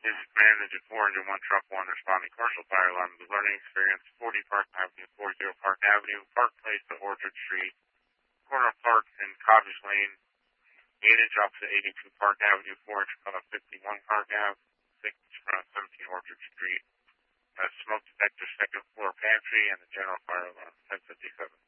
His managed a 401 truck one responding commercial fire alarm. The learning experience, 40 Park Avenue, 40 Park Avenue, Park Place to Orchard Street, corner of Park and Cottage Lane, 8-inch opposite 82 Park Avenue, 4-inch front of 51 Park Ave, 6-inch front of 17 Orchard Street. Smoke detector, second floor pantry, and the general fire alarm, 1057.